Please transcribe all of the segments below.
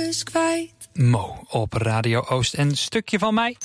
alles kwijt. Mo op Radio Oost. Een stukje van mij.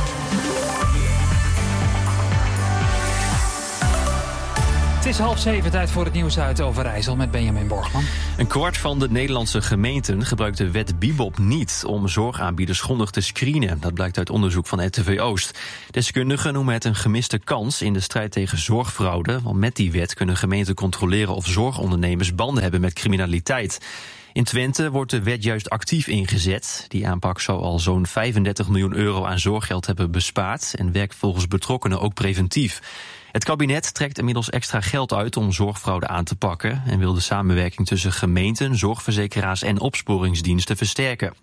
Het is 6:30, tijd voor het nieuws uit Overijssel met Benjamin Borgman. Een kwart van de Nederlandse gemeenten gebruikt de wet Bibop niet om zorgaanbieders grondig te screenen. Dat blijkt uit onderzoek van RTV Oost. Deskundigen noemen het een gemiste kans in de strijd tegen zorgfraude. Want met die wet kunnen gemeenten controleren of zorgondernemers banden hebben met criminaliteit. In Twente wordt de wet juist actief ingezet. Die aanpak zou al zo'n 35 miljoen euro aan zorggeld hebben bespaard en werkt volgens betrokkenen ook preventief. Het kabinet trekt inmiddels extra geld uit om zorgfraude aan te pakken en wil de samenwerking tussen gemeenten, zorgverzekeraars en opsporingsdiensten versterken.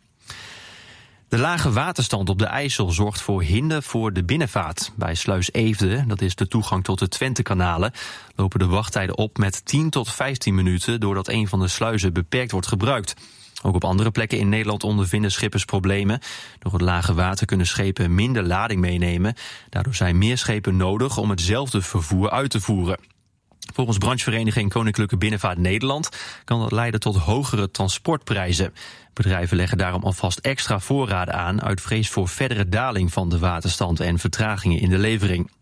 De lage waterstand op de IJssel zorgt voor hinder voor de binnenvaart. Bij Sluis Eefde, dat is de toegang tot de Twentekanalen, lopen de wachttijden op met 10 tot 15 minuten doordat een van de sluizen beperkt wordt gebruikt. Ook op andere plekken in Nederland ondervinden schippers problemen. Door het lage water kunnen schepen minder lading meenemen. Daardoor zijn meer schepen nodig om hetzelfde vervoer uit te voeren. Volgens branchevereniging Koninklijke Binnenvaart Nederland kan dat leiden tot hogere transportprijzen. Bedrijven leggen daarom alvast extra voorraden aan uit vrees voor verdere daling van de waterstand en vertragingen in de levering.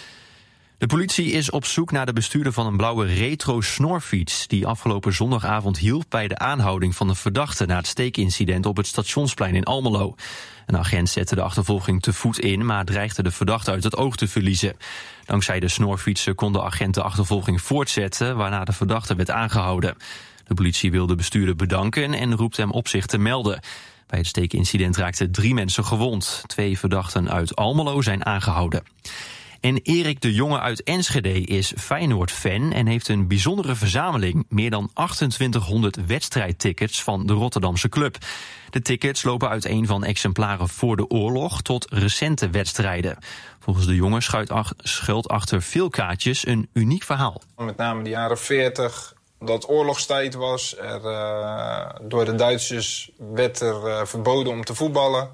De politie is op zoek naar de bestuurder van een blauwe retro-snorfiets die afgelopen zondagavond hielp bij de aanhouding van een verdachte na het steekincident op het Stationsplein in Almelo. Een agent zette de achtervolging te voet in, maar dreigde de verdachte uit het oog te verliezen. Dankzij de snorfietsen kon de agent de achtervolging voortzetten, waarna de verdachte werd aangehouden. De politie wil de bestuurder bedanken en roept hem op zich te melden. Bij het steekincident raakten 3 mensen gewond. 2 verdachten uit Almelo zijn aangehouden. En Erik de Jonge uit Enschede is Feyenoord-fan en heeft een bijzondere verzameling. Meer dan 2800 wedstrijdtickets van de Rotterdamse club. De tickets lopen uiteen van exemplaren voor de oorlog tot recente wedstrijden. Volgens de Jonge schuilt achter veel kaartjes een uniek verhaal. Met name de jaren 40, dat oorlogstijd was. Door de Duitsers werd er verboden om te voetballen.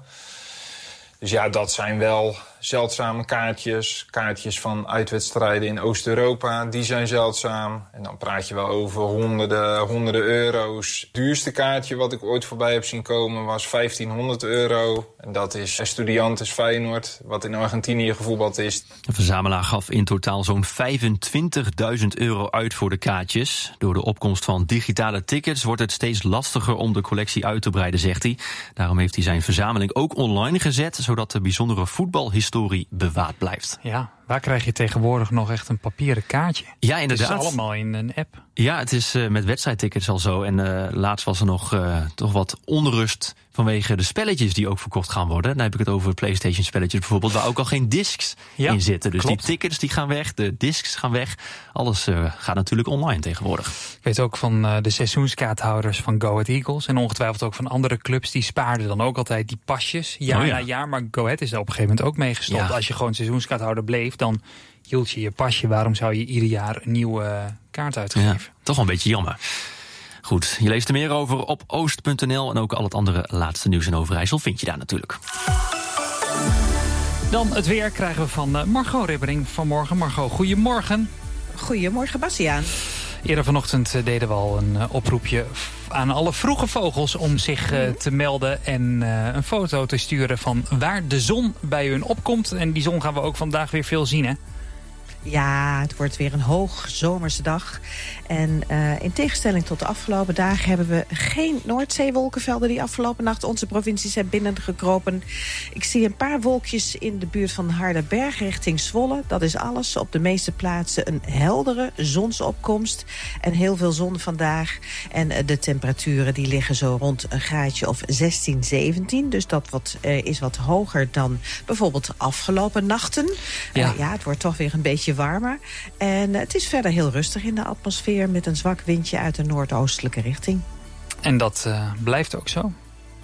Dus ja, dat zijn wel zeldzame kaartjes. Kaartjes van uitwedstrijden in Oost-Europa, die zijn zeldzaam. En dan praat je wel over honderden euro's. Het duurste kaartje wat ik ooit voorbij heb zien komen was 1500 euro. En dat is Estudiantes Feyenoord, wat in Argentinië gevoetbald is. De verzamelaar gaf in totaal zo'n 25.000 euro uit voor de kaartjes. Door de opkomst van digitale tickets wordt het steeds lastiger om de collectie uit te breiden, zegt hij. Daarom heeft hij zijn verzameling ook online gezet, zodat de bijzondere voetbalhistorie bewaard blijft. Ja, waar krijg je tegenwoordig nog echt een papieren kaartje? Ja, inderdaad. Het is allemaal in een app. Ja, het is met wedstrijdtickets al zo. En laatst was er nog toch wat onrust vanwege de spelletjes die ook verkocht gaan worden. Dan heb ik het over PlayStation spelletjes bijvoorbeeld, waar ook al geen discs in zitten. Dus klopt. Die tickets die gaan weg, de discs gaan weg. Alles gaat natuurlijk online tegenwoordig. Ik weet ook van de seizoenskaarthouders van Go Ahead Eagles en ongetwijfeld ook van andere clubs, die spaarden dan ook altijd die pasjes jaar na jaar. Maar Go Ahead is er op een gegeven moment ook mee gestopt. Ja. Als je gewoon seizoenskaarthouder bleef, dan hield je je pasje. Waarom zou je ieder jaar een nieuwe kaart uitgeven? Ja, toch wel een beetje jammer. Goed, je leest er meer over op oost.nl en ook al het andere laatste nieuws in Overijssel vind je daar natuurlijk. Dan het weer krijgen we van Margot Ribbering vanmorgen. Margot, goedemorgen. Goedemorgen, Bastiaan. Eerder vanochtend deden we al een oproepje aan alle vroege vogels om zich te melden en een foto te sturen van waar de zon bij hun opkomt. En die zon gaan we ook vandaag weer veel zien, hè? Ja, het wordt weer een hoogzomerse dag. En in tegenstelling tot de afgelopen dagen hebben we geen Noordzeewolkenvelden die afgelopen nacht onze provincie zijn binnengekropen. Ik zie een paar wolkjes in de buurt van Hardenberg richting Zwolle. Dat is alles. Op de meeste plaatsen een heldere zonsopkomst. En heel veel zon vandaag. En de temperaturen die liggen zo rond een graadje of 16, 17. Dus dat is wat hoger dan bijvoorbeeld afgelopen nachten. Ja, het wordt toch weer een beetje warmer. En het is verder heel rustig in de atmosfeer met een zwak windje uit de noordoostelijke richting. En dat blijft ook zo?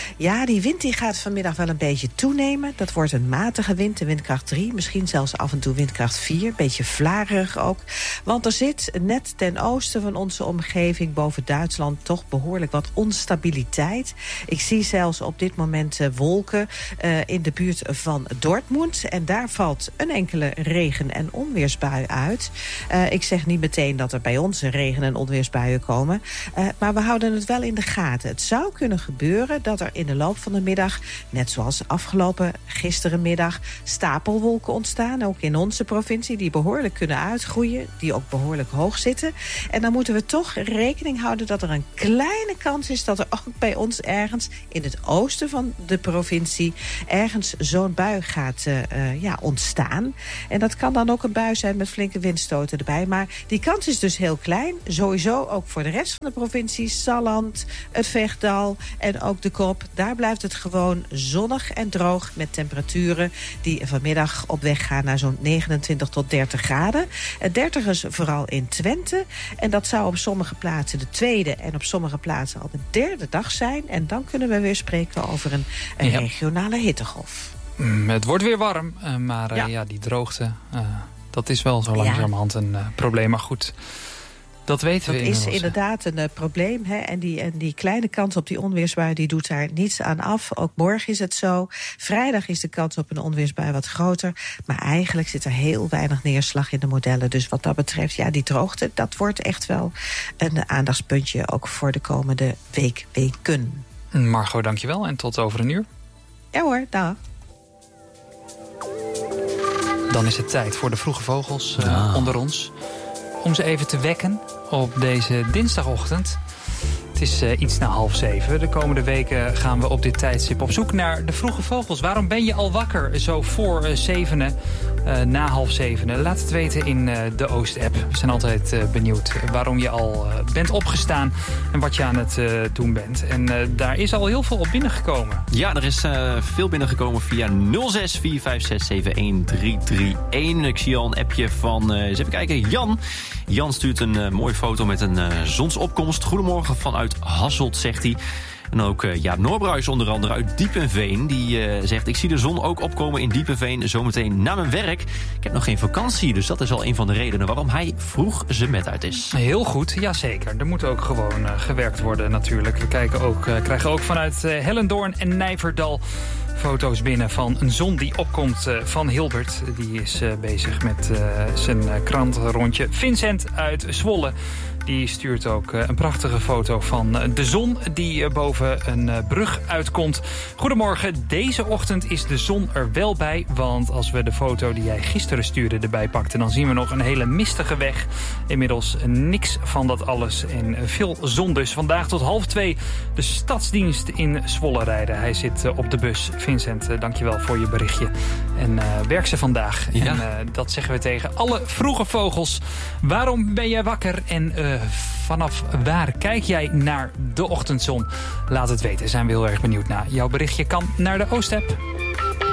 Ja, die wind die gaat vanmiddag wel een beetje toenemen. Dat wordt een matige wind, de windkracht 3. Misschien zelfs af en toe windkracht 4. Beetje vlarig ook. Want er zit net ten oosten van onze omgeving boven Duitsland toch behoorlijk wat onstabiliteit. Ik zie zelfs op dit moment wolken in de buurt van Dortmund. En daar valt een enkele regen- en onweersbui uit. Ik zeg niet meteen dat er bij ons regen- en onweersbuien komen. Maar we houden het wel in de gaten. Het zou kunnen gebeuren dat er in de loop van de middag, net zoals afgelopen gisterenmiddag, stapelwolken ontstaan. Ook in onze provincie, die behoorlijk kunnen uitgroeien. Die ook behoorlijk hoog zitten. En dan moeten we toch rekening houden dat er een kleine kans is dat er ook bij ons ergens in het oosten van de provincie ergens zo'n bui gaat ontstaan. En dat kan dan ook een bui zijn met flinke windstoten erbij. Maar die kans is dus heel klein. Sowieso ook voor de rest van de provincie. Salland, het Vechtdal en ook de Kop. Daar blijft het gewoon zonnig en droog met temperaturen die vanmiddag op weg gaan naar zo'n 29 tot 30 graden. 30 is vooral in Twente. En dat zou op sommige plaatsen de tweede en op sommige plaatsen al de derde dag zijn. En dan kunnen we weer spreken over een regionale hittegolf. Het wordt weer warm, maar die droogte, dat is wel zo langzamerhand een probleem. Maar goed, dat weten we inmiddels. Dat is inderdaad een probleem. Hè? En die kleine kans op die onweersbui die doet daar niets aan af. Ook morgen is het zo. Vrijdag is de kans op een onweersbui wat groter. Maar eigenlijk zit er heel weinig neerslag in de modellen. Dus wat dat betreft, die droogte, dat wordt echt wel een aandachtspuntje ook voor de komende weken. Margot, dankjewel en tot over een uur. Ja hoor, dag. Dan is het tijd voor de vroege vogels onder ons. Om ze even te wekken op deze dinsdagochtend. Het is iets na 6:30. De komende weken gaan we op dit tijdstip op zoek naar de vroege vogels. Waarom ben je al wakker zo voor 7:00, na 6:30? Laat het weten in de Oost-app. We zijn altijd benieuwd waarom je al bent opgestaan en wat je aan het doen bent. En daar is al heel veel op binnengekomen. Ja, er is veel binnengekomen via 0645671331. Ik zie al een appje van, eens even kijken, Jan. Jan stuurt een mooie foto met een zonsopkomst. Goedemorgen vanuit Hasselt, zegt hij. En ook Jaap Noorbruis onder andere uit Diepenveen. Die zegt, ik zie de zon ook opkomen in Diepenveen zometeen na mijn werk. Ik heb nog geen vakantie, dus dat is al een van de redenen waarom hij vroeg zijn bed uit is. Heel goed, jazeker. Er moet ook gewoon gewerkt worden natuurlijk. We krijgen ook vanuit Hellendoorn en Nijverdal foto's binnen van een zon die opkomt van Hilbert. Die is bezig met zijn krantenrondje. Vincent uit Zwolle. Die stuurt ook een prachtige foto van de zon die boven een brug uitkomt. Goedemorgen, deze ochtend is de zon er wel bij. Want als we de foto die jij gisteren stuurde erbij pakten, dan zien we nog een hele mistige weg. Inmiddels niks van dat alles en veel zon dus. Vandaag tot 1:30 de stadsdienst in Zwolle rijden. Hij zit op de bus. Vincent, dankjewel voor je berichtje. En werk ze vandaag. Ja. En dat zeggen we tegen alle vroege vogels. Waarom ben jij wakker en vanaf waar kijk jij naar de ochtendzon? Laat het weten, zijn we heel erg benieuwd naar. Jouw berichtje kan naar de Oost-app.